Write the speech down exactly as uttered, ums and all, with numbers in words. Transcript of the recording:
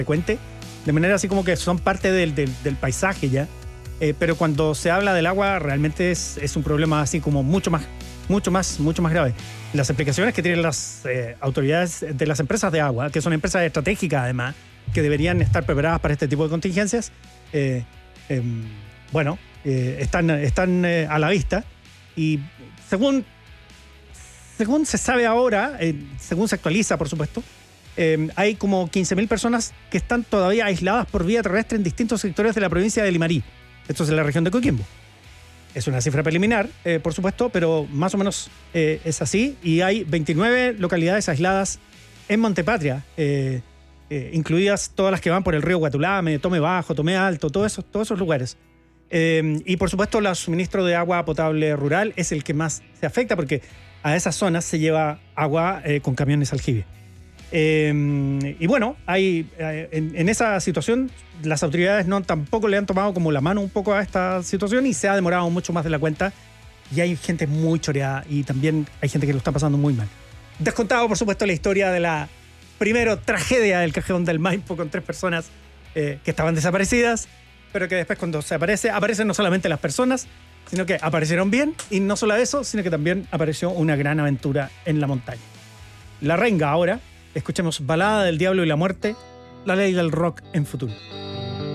frecuente, de manera así como que son parte del, del, del paisaje ya. Eh, pero cuando se habla del agua realmente es, es un problema así como mucho más, mucho más, mucho más grave. Las implicaciones que tienen las eh, autoridades de las empresas de agua, que son empresas estratégicas además, que deberían estar preparadas para este tipo de contingencias, eh, eh, bueno, eh, están, están eh, a la vista. Y según, según se sabe ahora, eh, según se actualiza por supuesto, eh, hay como quince mil personas que están todavía aisladas por vía terrestre en distintos sectores de la provincia de Limarí. Esto es en la región de Coquimbo. Es una cifra preliminar, eh, por supuesto, pero más o menos eh, es así. Y hay veintinueve localidades aisladas en Montepatria, eh, eh, incluidas todas las que van por el río Guatulame, Tome Bajo, Tome Alto, todos esos, todos esos lugares. Eh, y por supuesto, el suministro de agua potable rural es el que más se afecta porque a esas zonas se lleva agua eh, con camiones aljibe. Eh, y bueno, hay, eh, en, en esa situación las autoridades no tampoco le han tomado como la mano un poco a esta situación y se ha demorado mucho más de la cuenta y hay gente muy choreada y también hay gente que lo está pasando muy mal. Descontado, por supuesto, la historia de la primero tragedia del Cajón del Maipo con tres personas eh, que estaban desaparecidas, pero que después cuando se aparece, aparecen no solamente las personas, sino que aparecieron bien y no solo eso, sino que también apareció una gran aventura en la montaña. La Renga ahora. Escuchemos Balada del Diablo y la Muerte, la ley del rock en Futuro.